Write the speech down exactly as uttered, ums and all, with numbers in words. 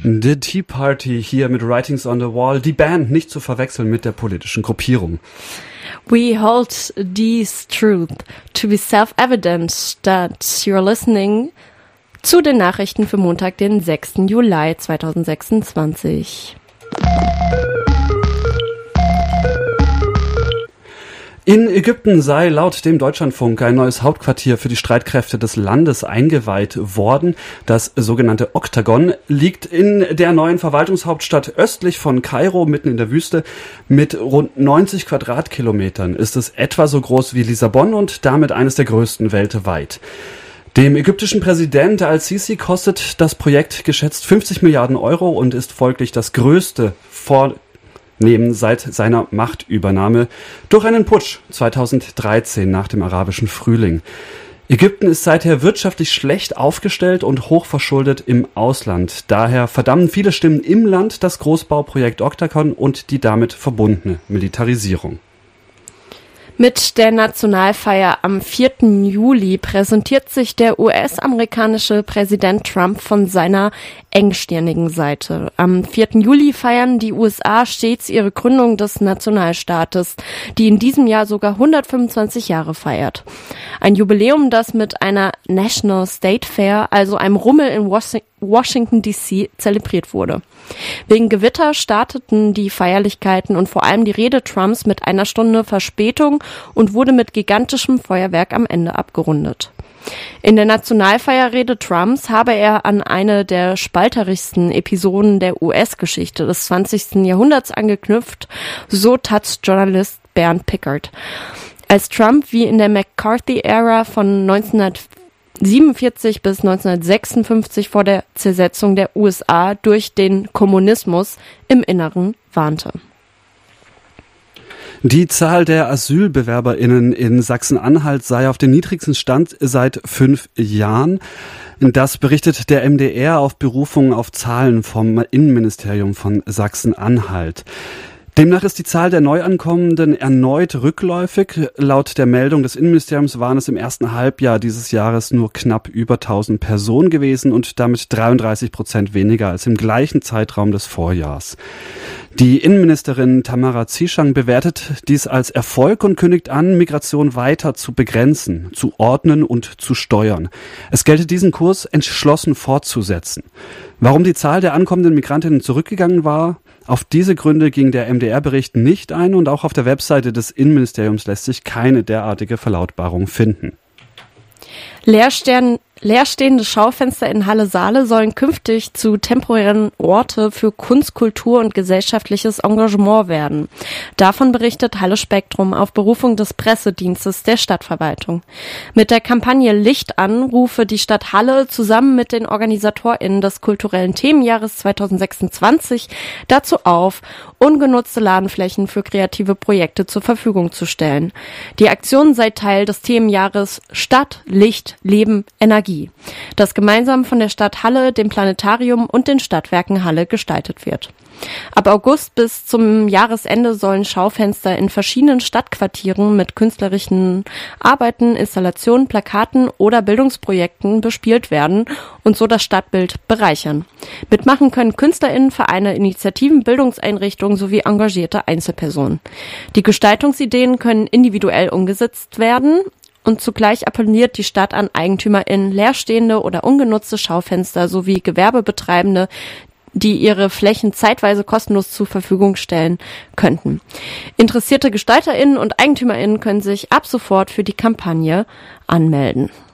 The Tea Party hier mit Writings on the Wall. Die Band nicht zu verwechseln mit der politischen Gruppierung. We hold these truths to be self-evident that you're listening zu den Nachrichten für Montag, den sechsten Juli zweitausendsechsundzwanzig. In Ägypten sei laut dem Deutschlandfunk ein neues Hauptquartier für die Streitkräfte des Landes eingeweiht worden. Das sogenannte Oktagon liegt in der neuen Verwaltungshauptstadt östlich von Kairo, mitten in der Wüste. Mit rund neunzig Quadratkilometern ist es etwa so groß wie Lissabon und damit eines der größten weltweit. Dem ägyptischen Präsident Al-Sisi kostet das Projekt geschätzt fünfzig Milliarden Euro und ist folglich das größte vor Nehmen seit seiner Machtübernahme durch einen Putsch zweitausenddreizehn nach dem arabischen Frühling. Ägypten ist seither wirtschaftlich schlecht aufgestellt und hochverschuldet im Ausland. Daher verdammen viele Stimmen im Land das Großbauprojekt Oktagon und die damit verbundene Militarisierung. Mit der Nationalfeier am vierten Juli präsentiert sich der U S-amerikanische Präsident Trump von seiner engstirnigen Seite. Am vierten Juli feiern die U S A stets ihre Gründung des Nationalstaates, die in diesem Jahr sogar hundertfünfundzwanzig Jahre feiert. Ein Jubiläum, das mit einer National State Fair, also einem Rummel in Washington D C, zelebriert wurde. Wegen Gewitter starteten die Feierlichkeiten und vor allem die Rede Trumps mit einer Stunde Verspätung und wurde mit gigantischem Feuerwerk am Ende abgerundet. In der Nationalfeierrede Trumps habe er an eine der spalterischsten Episoden der U S-Geschichte des zwanzigsten Jahrhunderts angeknüpft, so Taz-Journalist Bernd Pickert. Als Trump wie in der McCarthy-Ära von neunzehnhundertsiebenundvierzig bis neunzehnhundertsechsundfünfzig vor der Zersetzung der U S A durch den Kommunismus im Inneren warnte. Die Zahl der AsylbewerberInnen in Sachsen-Anhalt sei auf dem niedrigsten Stand seit fünf Jahren. Das berichtet der M D R auf Berufung auf Zahlen vom Innenministerium von Sachsen-Anhalt. Demnach ist die Zahl der Neuankommenden erneut rückläufig. Laut der Meldung des Innenministeriums waren es im ersten Halbjahr dieses Jahres nur knapp über tausend Personen gewesen und damit dreiunddreißig Prozent weniger als im gleichen Zeitraum des Vorjahrs. Die Innenministerin Tamara Zieschang bewertet dies als Erfolg und kündigt an, Migration weiter zu begrenzen, zu ordnen und zu steuern. Es gelte diesen Kurs entschlossen fortzusetzen. Warum die Zahl der ankommenden Migrantinnen zurückgegangen war? Auf diese Gründe ging der M D R-Bericht nicht ein und auch auf der Webseite des Innenministeriums lässt sich keine derartige Verlautbarung finden. Leerstern, leerstehende Schaufenster in Halle-Saale sollen künftig zu temporären Orte für Kunst, Kultur und gesellschaftliches Engagement werden. Davon berichtet Halle Spektrum auf Berufung des Pressedienstes der Stadtverwaltung. Mit der Kampagne Licht an rufe die Stadt Halle zusammen mit den OrganisatorInnen des kulturellen Themenjahres zweitausendsechsundzwanzig dazu auf, ungenutzte Ladenflächen für kreative Projekte zur Verfügung zu stellen. Die Aktion sei Teil des Themenjahres Stadt, Licht, Leben, Energie, das gemeinsam von der Stadt Halle, dem Planetarium und den Stadtwerken Halle gestaltet wird. Ab August bis zum Jahresende sollen Schaufenster in verschiedenen Stadtquartieren mit künstlerischen Arbeiten, Installationen, Plakaten oder Bildungsprojekten bespielt werden und so das Stadtbild bereichern. Mitmachen können KünstlerInnen, Vereine, Initiativen, Bildungseinrichtungen sowie engagierte Einzelpersonen. Die Gestaltungsideen können individuell umgesetzt werden. Und zugleich appelliert die Stadt an EigentümerInnen, leerstehende oder ungenutzte Schaufenster sowie Gewerbebetreibende, die ihre Flächen zeitweise kostenlos zur Verfügung stellen könnten. Interessierte GestalterInnen und EigentümerInnen können sich ab sofort für die Kampagne anmelden.